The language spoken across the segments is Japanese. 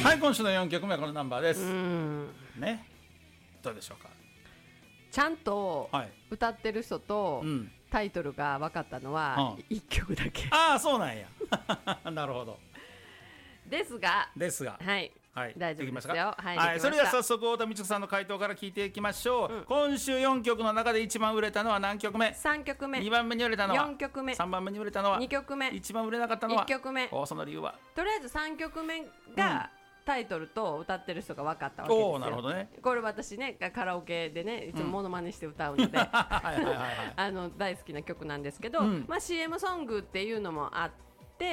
はい、今週の4曲目はこのナンバーですね。どうでしょうか。 ちゃんと歌ってる人とタイトルが分かったのは1曲だけ、 ああそうなんやなるほど。 ですがはい、 はい、 大丈夫ですよ。 はい、それでは早速太田美智子さんの回答から聞いていきましょう。今週4曲の中で一番売れたのは何曲目 ？3曲目。 2番目に売れたのは 4曲目。 3番目に売れたのは 2曲目。 一番売れなかったのは 1曲目。 その理由はとりあえず3曲目がタイトルと歌ってる人が分かったわけですよ。 なるほどね。 これ私ねカラオケでねいつもモノマネして歌うので大好きな曲なんですけど、CM ソングっていうのもあって、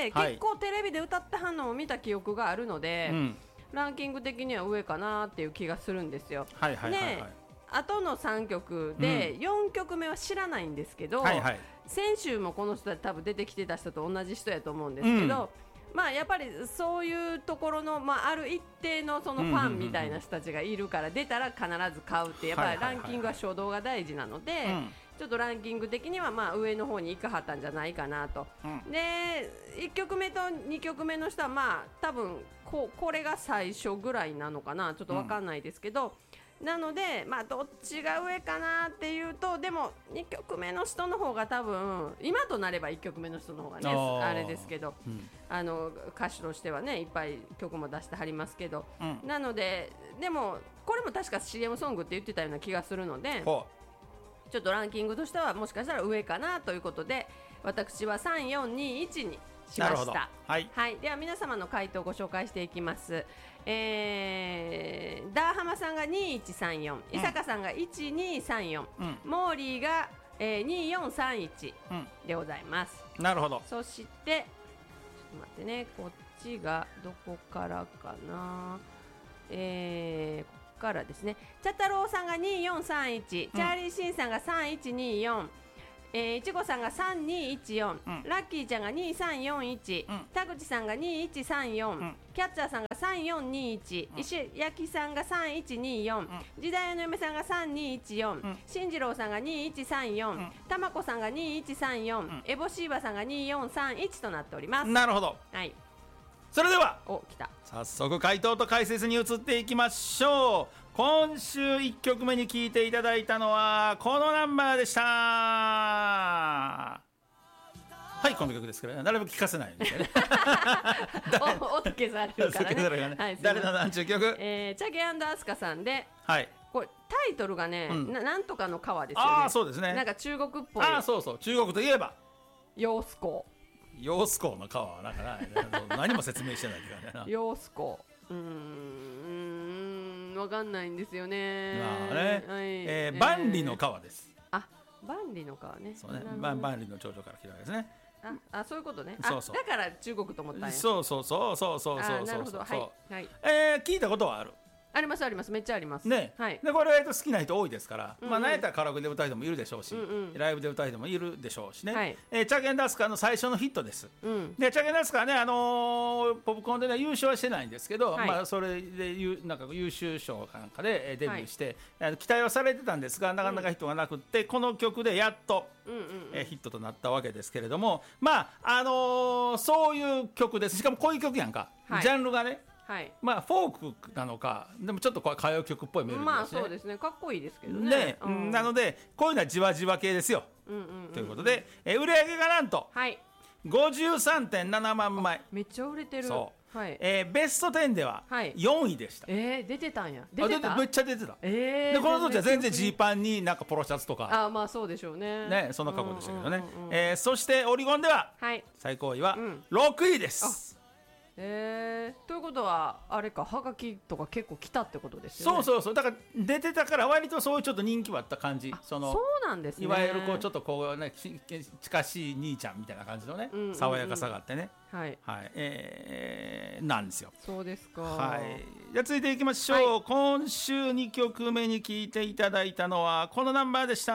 結構テレビで歌ってはんのを見た記憶があるので、ランキング的には上かなっていう気がするんですよ。であとの3曲で4曲目は知らないんですけど、先週もこの人は多分出てきてた人と同じ人やと思うんですけど、やっぱりそういうところの、ある一定のそのファンみたいな人たちがいるから出たら必ず買うって、やっぱりランキングは初動が大事なので、ちょっとランキング的には上の方に行かはったんじゃないかなと。で1曲目と2曲目の人は多分これが最初ぐらいなのかな、ちょっと分かんないですけど、なのでどっちが上かなっていうと、でも2曲目の人の方が多分今となれば1曲目の人の方がねあれですけど、歌手としてはねいっぱい曲も出してはりますけど、なのででもこれも確か CM ソングって言ってたような気がするので、ちょっとランキングとしてはもしかしたら上かなということで、私は3421にしました。では皆様の回答をご紹介していきます。ダーハマさんが2134、伊坂さんが1234、モーリーが、2431でございます。 なるほど。 そしてちょっと待ってね、こっちがどこからかな、ここからですね。チャ太郎さんが2431、チャーリーシンさんが3124、いちごさんが3214、ラッキーちゃんが2341、田口さんが2134、キャッチャーさんが3421、石焼さんが3124、時代の嫁さんが3214、進次郎さんが2134、たまこさんが2134、エボシーバさんが2431となっております。 なるほど。それでは来た。 早速回答と解説に移っていきましょう。今週1曲目に聴いていただいたのはこのナンバーでした。はい、この曲ですけど、誰も聴かせないんですよね音消されるからね。 誰の何ちゅう曲？ チャゲ&アスカさんで、これタイトルがね、なんとかの川ですよね。 そうですね。 なんか中国っぽい。 そう中国といえば揚子江。 揚子江の川はなんか何も説明してないって感じだな。 揚子江、わかんないんですよね。 万里の川です。 万里の川ね。 そうね。万里の長城から来たわけですね。 そういうことね。だから中国と思ったんや。 そう。 なるほど。 聞いたことはある。 ありますあります、めっちゃありますね。でこれ好きな人多いですから、何やったらカラオケで歌う人もいるでしょうし、ライブで歌う人もいるでしょうしね。チャゲ&アスカの最初のヒットです。でチャゲ&アスカはね、ポップコーンでね優勝はしてないんですけど、それでなんか優秀賞かなんかでデビューして、期待はされてたんですが、なかなかヒットがなくって、この曲でやっとヒットとなったわけですけれども、そういう曲です。しかもこういう曲やんか、ジャンルがね、フォークなのか、でもちょっと歌謡曲っぽいメロディーですね。 そうですね、かっこいいですけどね。 なのでこういうのはじわじわ系ですよ。ということで、売り上げがなんと 53.7 万枚。 めっちゃ売れてる。 ベスト10では4位でした。 出てたんや。 めっちゃ出てた。でこの当時は全然ジーパンになんかポロシャツとか、 そうでしょうね。 そんな格好でしたけどね。そしてオリゴンでは最高位は6位です。 ということはあれか、はがきとか結構来たってことですよね。 そうだから出てたから割とそういうちょっと人気はあった感じ。 そうなんですね。 いわゆるちょっと近しい兄ちゃんみたいな感じのね、爽やかさがあってね、なんですよ。 そうですか。 じゃあ続いていきましょう。今週2曲目に聴いていただいたのはこのナンバーでした。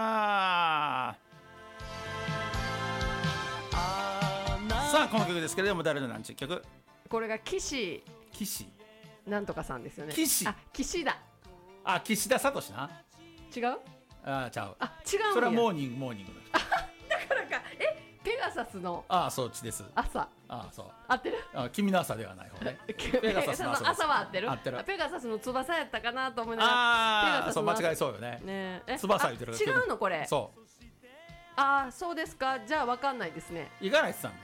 さあこの曲ですけれども、誰のなんちゅう曲？ これが岸なんとかさんですよね。岸田。岸田聡な。 違う？ ちゃう。 違う。 それはモーニングの人。 だからか。ペガガサスのそっちです。 朝。 そう合ってる？ 君の朝ではない方ね。 ペガサスの朝は合ってる？ 合ってる。 ペガサスの翼やったかなと思いながら。ペガサスそう間違いそうよね。 ね、 翼言ってるから。 違うのこれ。 そう。 そうですか。じゃあわかんないですね。 五十嵐さんです。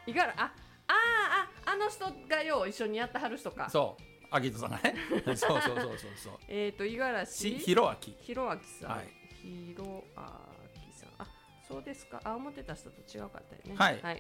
あの人がよう一緒にやってはる人か。 そう。秋人さんがね。そう。 五十嵐弘明さん。はい。弘明さん。そうですか。思ってた人と違うかったよね。 はい。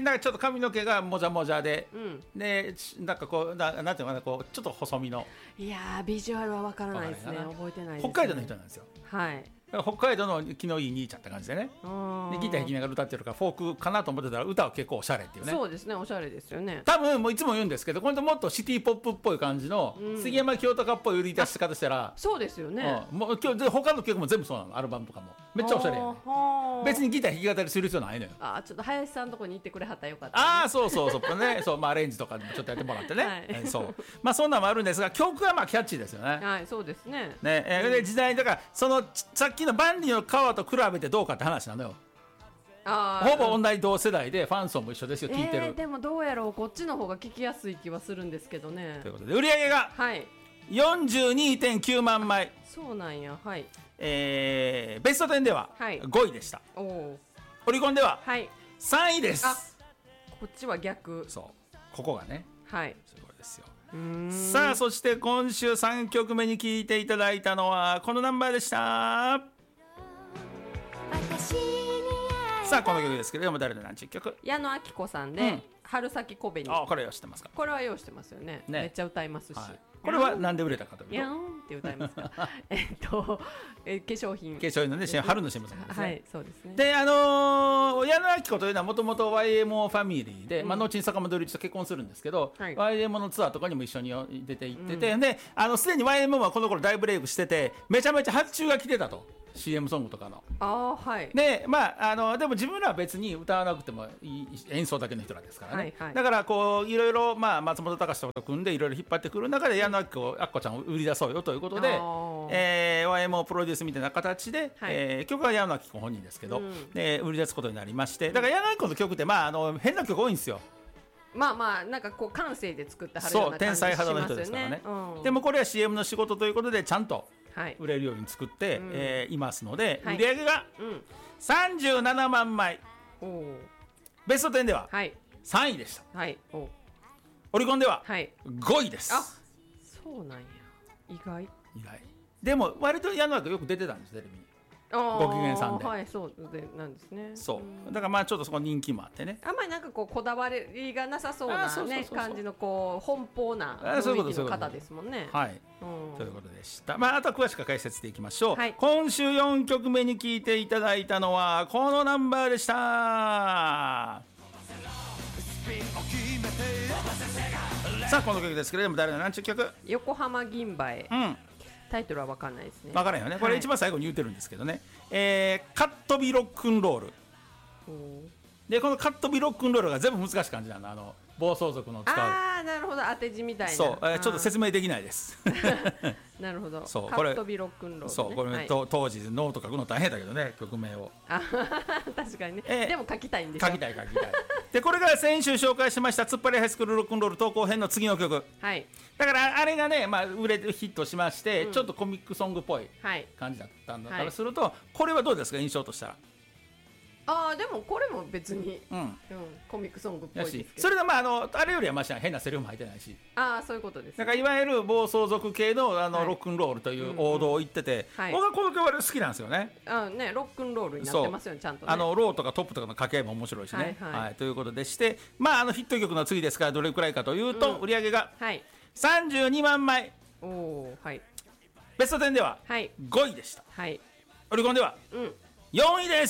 なんかちょっと髪の毛がもじゃもじゃで、でなんかこうなんていうのかな、こうちょっと細身の。 いやビジュアルはわからないですね。覚えてないですね。 北海道の人なんですよ。 はい。 北海道の気のいい兄ちゃんって感じでね。でギター弾きながら歌ってるからフォークかなと思ってたら歌は結構おしゃれっていうね。 そうですね、おしゃれですよね。 多分もういつも言うんですけど、これもっとシティポップっぽい感じの、杉山清貴っぽい売り出し方したら、 そうですよね。 もう今日他の曲も全部そうなの。アルバムとかもめっちゃおしゃれやね。別にギター弾き語りする必要ないのよ。 ちょっと林さんのとこに行ってくれはったらよかった、ね。 そうね。そうアレンジとかでもちょっとやってもらってね。そうそんなのもあるんですが、曲はキャッチーですよね。 はい、そうですね。 で時代だからそのさっきの万里の川と比べてどうかって話なのよ。ほぼ同じ同世代でファン層も一緒ですよ。聞いてる。 でもどうやろう、こっちの方が聞きやすい気はするんですけどね。 ということで売り上げが 42.9 万枚。 そうなんや。はい。 ベスト10では5位でした。オリコンでは3位です。 こっちは逆。 そうここがね。 はい。 すごいですよ。さあそして今週3曲目に聴いていただいたのはこのナンバーでした。さあこの曲ですけれども、誰の何十曲？ 矢野顕子さんで、春先小紅。 これは知ってますか？ これは用意してますよね。めっちゃ歌いますし。 これはなんで売れたかというと、 やんって歌いますか？化粧品のね、春の新聞さんですね。 はい、そうですね。 で、矢野顕子というのはもともと YMO ファミリーで、後に坂本龍一と結婚するんですけど、YMO のツアーとかにも一緒に出て行ってて、ですでに YMO はこの頃大ブレイクしてて、めちゃめちゃ発注が来てたと。CM ソングとかの。ででも自分らは別に歌わなくてもいい演奏だけの人らですからね。だからこういろいろ松本隆と組んでいろいろ引っ張ってくる中で矢野顕子ちゃんを売り出そうよということで、YMO プロデュースみたいな形で、曲は矢野顕子本人ですけど、売り出すことになりまして、だから矢野顕子の曲って変な曲多いんですよ。 なんかこう感性で作ってはるような感じしますよね。天才肌の人ですからね。 でもこれは CM の仕事ということでちゃんと売れるように作っていますので、売り上げが37万枚。ベスト10では3位でした。オリコンでは5位です。 そうなんや。意外でも割と矢野顕子よく出てたんです、テレビに。ご機嫌さんで。 そうでなんですね。 そうだからちょっとそこ人気もあってね。 あんまりなんかこうこだわりがなさそうなね感じのこう奔放な雰囲気の方ですもんね。 はいということでした。あとは詳しく解説していきましょう。今週4曲目に聴いていただいたのはこのナンバーでした。さあこの曲ですけれども、誰の何ちゅう曲？ 横浜銀馬へ。タイトルは分かんないですね。 分からんよね。これ一番最後に言ってるんですけどね。カットビロックンロール。でこのカットビロックンロールが全部難しい感じなの。暴走族の使う。 なるほど、当て字みたいな。 そう、ちょっと説明できないです。 なるほど。 そう、 カットビロックンロール、ね。 そう、これ、当時ノート書くの大変だけどね、曲名を。 確かにね。でも書きたいんですよ。 書きたい。でこれが先週紹介しました突っ張りハイスクールロックンロール投稿編の次の曲。だからあれがね、売れてヒットしまして、ちょっとコミックソングっぽい感じだったんだからすると、これはどうですか、印象としたら。 でもこれも別に、コミックソングっぽいですけど、 それがあれよりはマシな、変なセリフも入ってないし、 そういうことです。 だからいわゆる暴走族系のロックンロールという王道を言ってて、僕はこの曲は好きなんですよね。 ロックンロールになってますよね、ちゃんとね。 ローとかトップとかの掛け合いも面白いしね。ということでして、ヒット曲の次ですからどれくらいかというと、売り上げが32万枚。ベスト10では5位でした。オリコンでは4位です。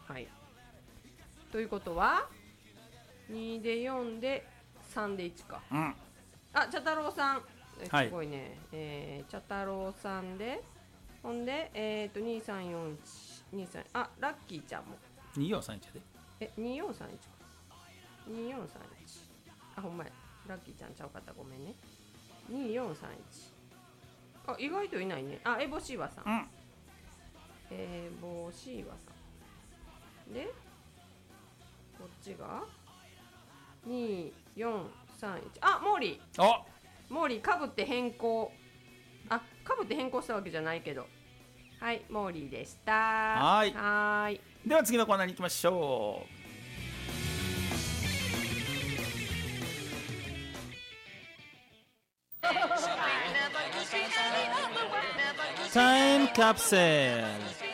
ということは2で4で3で1か。茶太郎さんすごいね。茶太郎さんで、ほんで234123、ラッキーちゃんも 2431で 2431か。2431、ほんまや、ラッキーちゃんちゃうかった、ごめんね。2431、意外といないね。エボシーワさん、エボシーワさんでちが2431あモーリーモーリーかぶって変更かぶって変更したわけじゃないけどはいモーリーでした。 はいでは次のコーナーに行きましょう。タイムカプセル